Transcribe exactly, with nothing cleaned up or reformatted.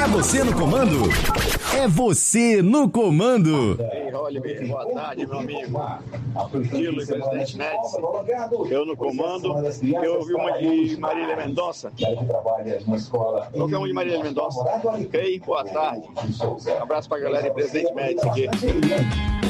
É você no comando? É você no comando. Ei, Oliver, boa tarde, meu amigo. Dilo e presidente Médici. Eu no comando. Eu ouvi uma de Marília Mendonça. Qualquer um de Marília Mendonça. Ok? Boa tarde. Um abraço pra galera e presidente Médici aqui.